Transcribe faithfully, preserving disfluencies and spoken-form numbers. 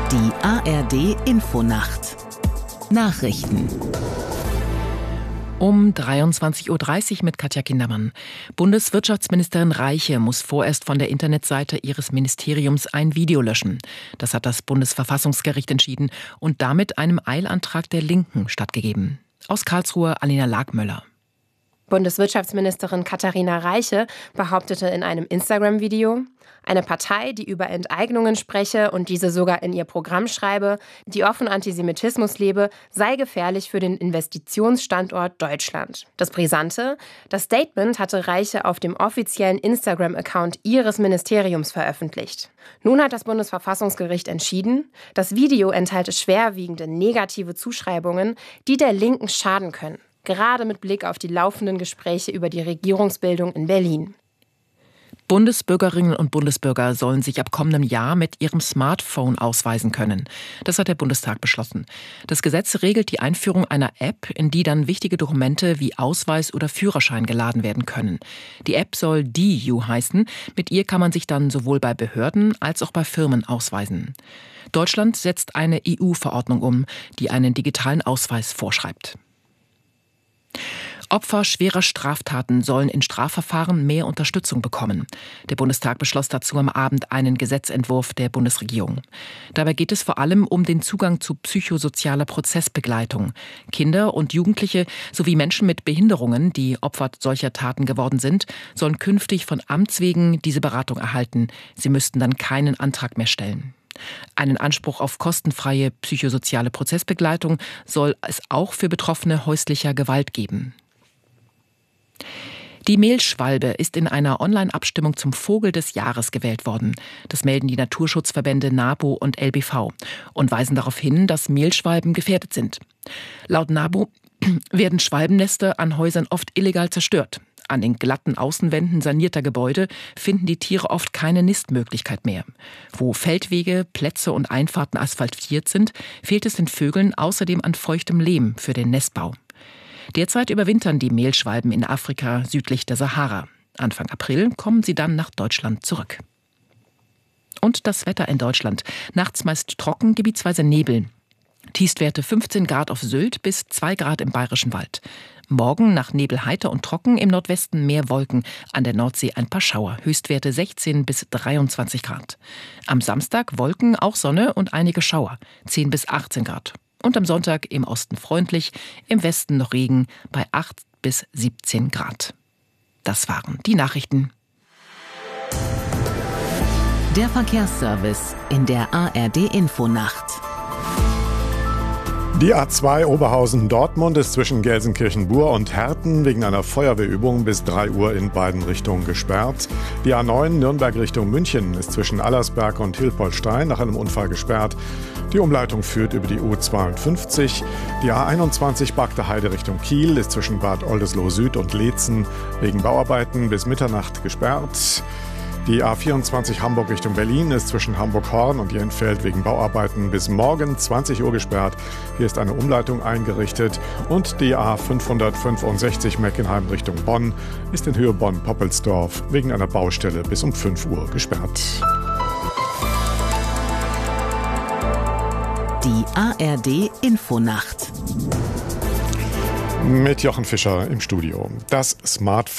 Die A R D-Infonacht Nachrichten Um dreiundzwanzig Uhr dreißig mit Katja Kindermann. Bundeswirtschaftsministerin Reiche muss vorerst von der Internetseite ihres Ministeriums ein Video löschen. Das hat das Bundesverfassungsgericht entschieden und damit einem Eilantrag der Linken stattgegeben. Aus Karlsruhe Alina Lagmöller. Bundeswirtschaftsministerin Katharina Reiche behauptete in einem Instagram-Video, eine Partei, die über Enteignungen spreche und diese sogar in ihr Programm schreibe, die offen Antisemitismus lebe, sei gefährlich für den Investitionsstandort Deutschland. Das Brisante: Das Statement hatte Reiche auf dem offiziellen Instagram-Account ihres Ministeriums veröffentlicht. Nun hat das Bundesverfassungsgericht entschieden, das Video enthalte schwerwiegende negative Zuschreibungen, die der Linken schaden können. Gerade mit Blick auf die laufenden Gespräche über die Regierungsbildung in Berlin. Bundesbürgerinnen und Bundesbürger sollen sich ab kommendem Jahr mit ihrem Smartphone ausweisen können. Das hat der Bundestag beschlossen. Das Gesetz regelt die Einführung einer App, in die dann wichtige Dokumente wie Ausweis oder Führerschein geladen werden können. Die App soll D U heißen. Mit ihr kann man sich dann sowohl bei Behörden als auch bei Firmen ausweisen. Deutschland setzt eine E U-Verordnung um, die einen digitalen Ausweis vorschreibt. Opfer schwerer Straftaten sollen in Strafverfahren mehr Unterstützung bekommen. Der Bundestag beschloss dazu am Abend einen Gesetzentwurf der Bundesregierung. Dabei geht es vor allem um den Zugang zu psychosozialer Prozessbegleitung. Kinder und Jugendliche sowie Menschen mit Behinderungen, die Opfer solcher Taten geworden sind, sollen künftig von Amts wegen diese Beratung erhalten. Sie müssten dann keinen Antrag mehr stellen. Einen Anspruch auf kostenfreie psychosoziale Prozessbegleitung soll es auch für Betroffene häuslicher Gewalt geben. Die Mehlschwalbe ist in einer Online-Abstimmung zum Vogel des Jahres gewählt worden. Das melden die Naturschutzverbände NABU und L B V und weisen darauf hin, dass Mehlschwalben gefährdet sind. Laut NABU werden Schwalbennester an Häusern oft illegal zerstört. An den glatten Außenwänden sanierter Gebäude finden die Tiere oft keine Nistmöglichkeit mehr. Wo Feldwege, Plätze und Einfahrten asphaltiert sind, fehlt es den Vögeln außerdem an feuchtem Lehm für den Nestbau. Derzeit überwintern die Mehlschwalben in Afrika südlich der Sahara. Anfang April kommen sie dann nach Deutschland zurück. Und das Wetter in Deutschland. Nachts meist trocken, gebietsweise Nebel. Tiefstwerte fünfzehn Grad auf Sylt bis zwei Grad im Bayerischen Wald. Morgen nach Nebel heiter und trocken, im Nordwesten mehr Wolken, an der Nordsee ein paar Schauer, Höchstwerte sechzehn bis dreiundzwanzig Grad. Am Samstag Wolken, auch Sonne und einige Schauer, zehn bis achtzehn Grad. Und am Sonntag im Osten freundlich, im Westen noch Regen bei acht bis siebzehn Grad. Das waren die Nachrichten. Der Verkehrsservice in der A R D-Infonacht. Die A zwei Oberhausen-Dortmund ist zwischen Gelsenkirchen-Bur und Herten wegen einer Feuerwehrübung bis drei Uhr in beiden Richtungen gesperrt. Die A neun Nürnberg Richtung München ist zwischen Allersberg und Hilpoltstein nach einem Unfall gesperrt. Die Umleitung führt über die U zweiundfünfzig. Die A einundzwanzig Bagde Heide Richtung Kiel ist zwischen Bad Oldesloe Süd und Leetzen wegen Bauarbeiten bis Mitternacht gesperrt. Die A vierundzwanzig Hamburg Richtung Berlin ist zwischen Hamburg-Horn und Jenfeld wegen Bauarbeiten bis morgen zwanzig Uhr gesperrt. Hier ist eine Umleitung eingerichtet. Und die A fünfhundertfünfundsechzig Meckenheim Richtung Bonn ist in Höhe Bonn-Poppelsdorf wegen einer Baustelle bis um fünf Uhr gesperrt. Die A R D-Infonacht. Mit Jochen Fischer im Studio. Das Smartphone